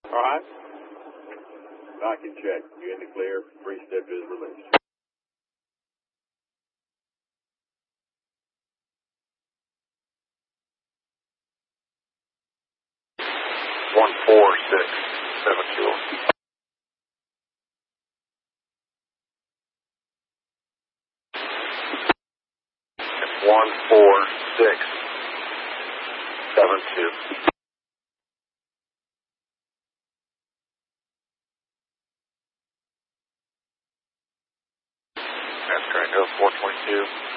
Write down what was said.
All right. I can check. You in the clear. Three-step is released. 14672. 14672. That's correct. Go 422.